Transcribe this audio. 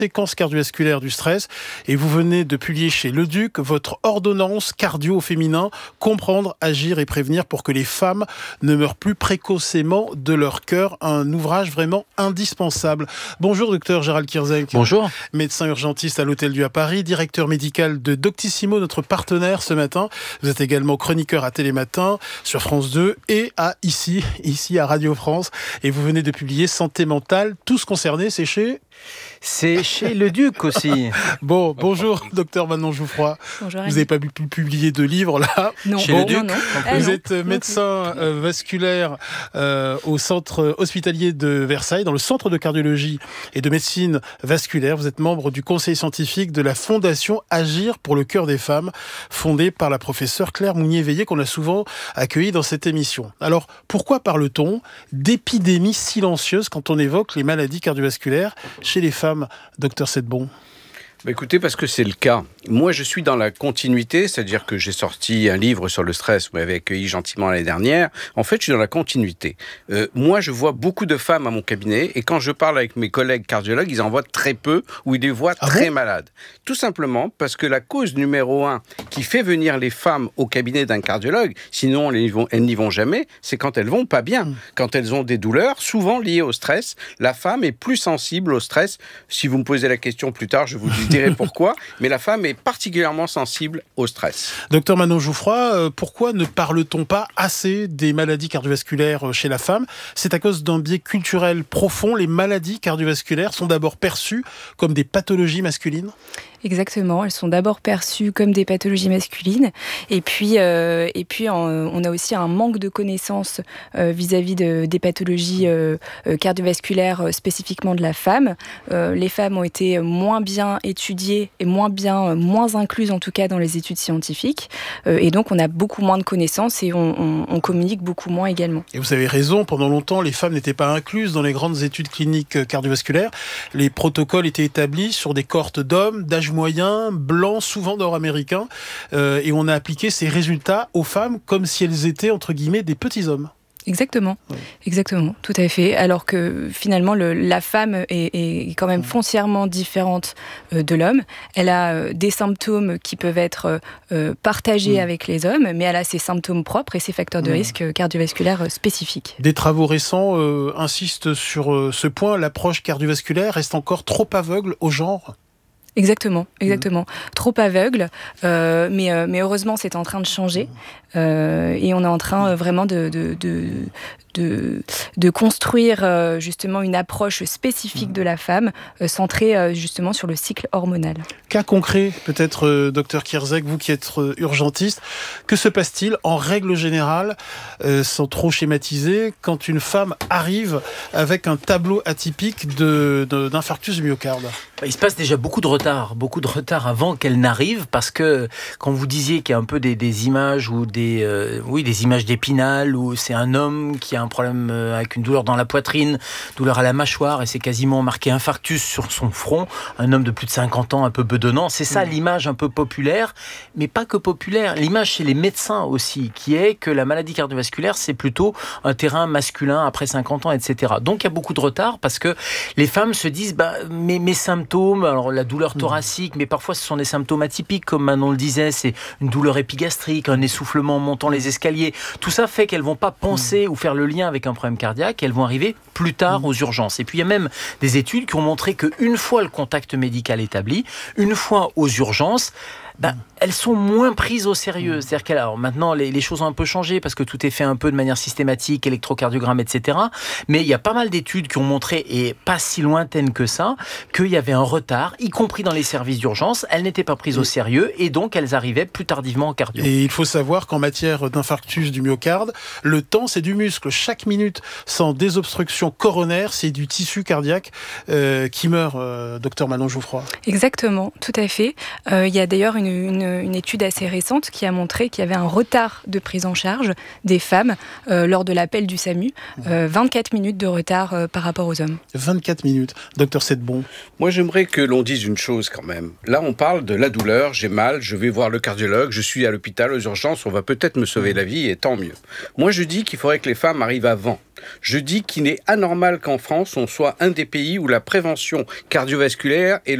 Séquence cardiovasculaire du stress, et vous venez de publier chez Le Duc votre ordonnance cardio au féminin, comprendre, agir et prévenir pour que les femmes ne meurent plus précocement de leur cœur, un ouvrage vraiment indispensable. Bonjour docteur Gérald Kierzek. Bonjour. Médecin urgentiste à l'Hôtel Dieu à Paris, directeur médical de Doctissimo, notre partenaire ce matin. Vous êtes également chroniqueur à Télématin sur France 2 et ici à Radio France, et vous venez de publier Santé mentale, tous concernés, c'est chez Le Duc aussi. Bon, bonjour, docteur Manon Jouffroy. Bonjour. Vous n'avez pas pu publier de livre là? Non. Chez Le Duc. Non. Vous êtes médecin vasculaire au centre hospitalier de Versailles, dans le centre de cardiologie et de médecine vasculaire. Vous êtes membre du conseil scientifique de la fondation Agir pour le cœur des femmes, fondée par la professeure Claire Mounier-Veillé, qu'on a souvent accueillie dans cette émission. Alors, pourquoi parle-t-on d'épidémie silencieuse quand on évoque les maladies cardiovasculaires chez les femmes, docteur Sedbon? Écoutez, parce que c'est le cas. Moi, je suis dans la continuité, c'est-à-dire que j'ai sorti un livre sur le stress, vous m'avez accueilli gentiment l'année dernière. En fait, je suis dans la continuité. Moi, je vois beaucoup de femmes à mon cabinet, et quand je parle avec mes collègues cardiologues, ils en voient très peu, ou ils les voient très malades. Tout simplement parce que la cause numéro 1 qui fait venir les femmes au cabinet d'un cardiologue, sinon elles n'y vont jamais, c'est quand elles vont pas bien. Quand elles ont des douleurs, souvent liées au stress, la femme est plus sensible au stress. Si vous me posez la question plus tard, je vous dirai pourquoi, mais la femme est particulièrement sensible au stress. Docteur Manon Jouffroy, pourquoi ne parle-t-on pas assez des maladies cardiovasculaires chez la femme? C'est à cause d'un biais culturel profond. Les maladies cardiovasculaires sont d'abord perçues comme des pathologies masculines? Exactement, elles sont d'abord perçues comme des pathologies masculines, et puis on a aussi un manque de connaissances vis-à-vis des pathologies cardiovasculaires spécifiquement de la femme. Les femmes ont été moins bien étudiées et moins incluses en tout cas dans les études scientifiques, et donc on a beaucoup moins de connaissances et on communique beaucoup moins également. Et vous avez raison, pendant longtemps les femmes n'étaient pas incluses dans les grandes études cliniques cardiovasculaires. Les protocoles étaient établis sur des cohortes d'hommes d'âge moyen, blancs, souvent nord-américains, et on a appliqué ces résultats aux femmes comme si elles étaient entre guillemets des petits hommes. Exactement, exactement, tout à fait. Alors que finalement, la femme est quand même foncièrement différente de l'homme. Elle a des symptômes qui peuvent être partagés avec les hommes, mais elle a ses symptômes propres et ses facteurs de risque cardiovasculaires spécifiques. Des travaux récents insistent sur ce point. L'approche cardiovasculaire reste encore trop aveugle au genre. Exactement. Trop aveugle, mais heureusement c'est en train de changer, et on est en train vraiment de construire justement une approche spécifique de la femme, centrée justement sur le cycle hormonal. Cas concret, peut-être, docteur Kierzek, vous qui êtes urgentiste, que se passe-t-il en règle générale, sans trop schématiser, quand une femme arrive avec un tableau atypique d'infarctus du myocarde? Il se passe déjà beaucoup de retard avant qu'elle n'arrive, parce que quand vous disiez qu'il y a un peu des images ou des images d'Épinal, où c'est un homme qui a un problème avec une douleur dans la poitrine, douleur à la mâchoire, et c'est quasiment marqué infarctus sur son front, un homme de plus de 50 ans, un peu bedonnant, c'est ça l'image un peu populaire, mais pas que populaire, l'image chez les médecins aussi, qui est que la maladie cardiovasculaire, c'est plutôt un terrain masculin après 50 ans, etc. Donc il y a beaucoup de retard, parce que les femmes se disent, mes symptômes, alors la douleur thoracique, mais parfois ce sont des symptômes atypiques, comme Manon le disait, c'est une douleur épigastrique, un essoufflement en montant les escaliers. Tout ça fait qu'elles vont pas penser ou faire le lien avec un problème cardiaque, elles vont arriver plus tard aux urgences. Et puis il y a même des études qui ont montré qu'une fois le contact médical établi, une fois aux urgences, elles sont moins prises au sérieux. C'est-à-dire que alors, maintenant, les choses ont un peu changé parce que tout est fait un peu de manière systématique, électrocardiogramme, etc. Mais il y a pas mal d'études qui ont montré, et pas si lointaines que ça, qu'il y avait un retard, y compris dans les services d'urgence. Elles n'étaient pas prises au sérieux et donc elles arrivaient plus tardivement en cardio. Et il faut savoir qu'en matière d'infarctus du myocarde, le temps, c'est du muscle. Chaque minute sans désobstruction coronaire, c'est du tissu cardiaque qui meurt, docteur Manon Jouffroy. Exactement, tout à fait. Il y a d'ailleurs une étude assez récente qui a montré qu'il y avait un retard de prise en charge des femmes lors de l'appel du SAMU, 24 minutes de retard par rapport aux hommes. 24 minutes. Docteur Sedbon. Moi, j'aimerais que l'on dise une chose quand même. Là, on parle de la douleur, j'ai mal, je vais voir le cardiologue, je suis à l'hôpital, aux urgences, on va peut-être me sauver la vie et tant mieux. Moi, je dis qu'il faudrait que les femmes arrivent avant. Je dis qu'il est anormal qu'en France, on soit un des pays où la prévention cardiovasculaire est